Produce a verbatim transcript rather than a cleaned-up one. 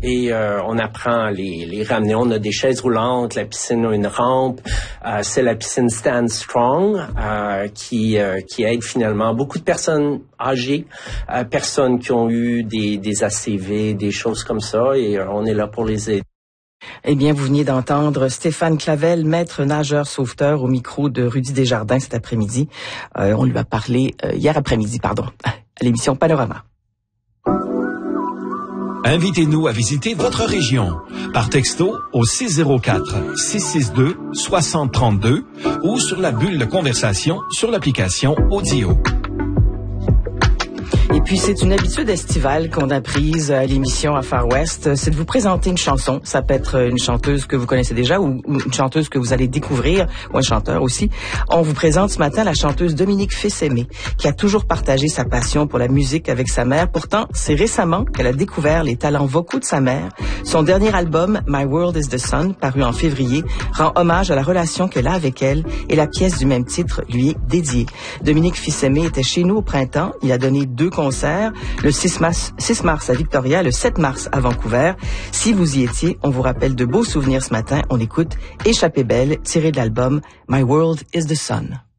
et euh, on apprend à les, les ramener. On a des chaises roulantes, la piscine a une rampe. Euh, c'est la piscine Stand Strong euh, qui euh, qui aide finalement beaucoup de personnes âgées, euh, personnes qui ont eu des, des A C V, des choses comme ça, et euh, on est là pour les aider. Eh bien, vous venez d'entendre Stéphane Clavel, maître nageur sauveteur, au micro de Rudy Desjardins cet après-midi. Euh, on lui a parlé euh, hier après-midi, pardon, à l'émission Panorama. Invitez-nous à visiter votre région par texto au six zéro quatre, six six deux, six zéro trois deux ou sur la bulle de conversation sur l'application Audio. Et puis, c'est une habitude estivale qu'on a prise à l'émission à Far West, c'est de vous présenter une chanson. Ça peut être une chanteuse que vous connaissez déjà ou une chanteuse que vous allez découvrir, ou un chanteur aussi. On vous présente ce matin la chanteuse Dominique Fils-Aimé, qui a toujours partagé sa passion pour la musique avec sa mère. Pourtant, c'est récemment qu'elle a découvert les talents vocaux de sa mère. Son dernier album, My World is the Sun, paru en février, rend hommage à la relation qu'elle a avec elle et la pièce du même titre lui est dédiée. Dominique Fils-Aimé était chez nous au printemps. Il a donné deux concert, le six mars, six mars à Victoria, le sept mars à Vancouver. Si vous y étiez, on vous rappelle de beaux souvenirs ce matin. On écoute Échappée belle, tiré de l'album My World is the Sun.